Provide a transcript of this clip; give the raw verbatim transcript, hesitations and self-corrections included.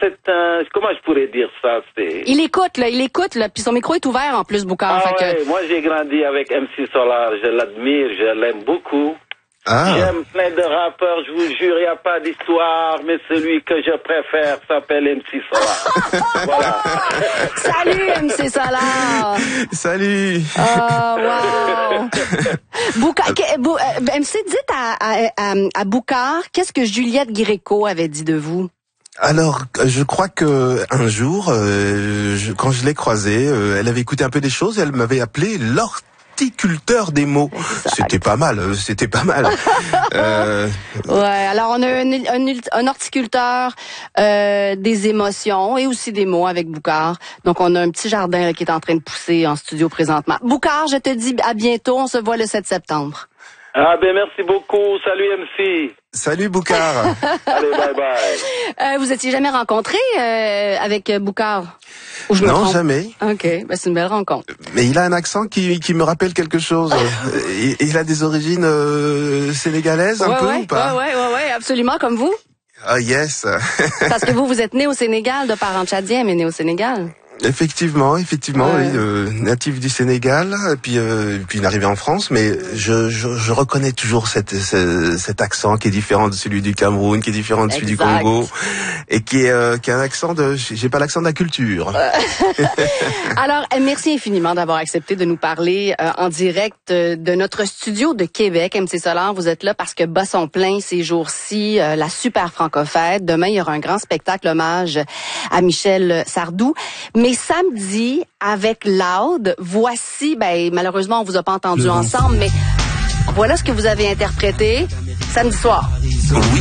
c'est un, comment je pourrais dire ça, c'est... Il écoute, là, il écoute, là, puis son micro est ouvert en plus, Boucard. Ah fait ouais, que... moi j'ai grandi avec M C Solar, je l'admire, je l'aime beaucoup. Ah. J'aime plein de rappeurs, je vous jure, il n'y a pas d'histoire, mais celui que je préfère s'appelle M C Solar. Voilà. Salut, M C Solar! Salut! Oh, wow! Boucard, que- Bou- euh, M C, dites à, à, à, à Boucard, qu'est-ce que Juliette Gréco avait dit de vous? Alors, je crois que un jour, euh, je, quand je l'ai croisée, euh, elle avait écouté un peu des choses et elle m'avait appelé l'horticulteur des mots. Exact. C'était pas mal, euh, c'était pas mal. euh, Ouais, alors on a un, un, un horticulteur euh, des émotions et aussi des mots avec Boucard. Donc on a un petit jardin là, qui est en train de pousser en studio présentement. Boucard, je te dis à bientôt, on se voit le sept septembre. Ah ben merci beaucoup, salut M C. Salut Boucard. Allez, bye bye. Euh, vous étiez jamais rencontré euh, avec Boucard? Ou je me Non, trompe? jamais. OK, ben c'est une belle rencontre. Mais il a un accent qui, qui me rappelle quelque chose. il, il a des origines euh, sénégalaises un ouais, peu ouais, ou pas? ouais, ouais, ouais, ouais, absolument, comme vous. Ah yes. Parce que vous, vous êtes né au Sénégal, de parents tchadiens, mais né au Sénégal. Effectivement, effectivement, Ouais. oui, euh, natif du Sénégal, et puis euh, puis arrivé en France, mais je, je je reconnais toujours cette, ce, cet accent qui est différent de celui du Cameroun, qui est différent de celui Exact. du Congo, et qui est euh, qui a un accent de, j'ai pas l'accent de la culture. Alors, euh, merci infiniment d'avoir accepté de nous parler euh, en direct euh, de notre studio de Québec. M C Solar, vous êtes là parce que bas sont pleins ces jours-ci, euh, la super francofête. Demain, il y aura un grand spectacle hommage à Michel Sardou. Mais samedi, avec Loud, voici, ben malheureusement, on vous a pas entendu ensemble, mais voilà ce que vous avez interprété samedi soir. Oui.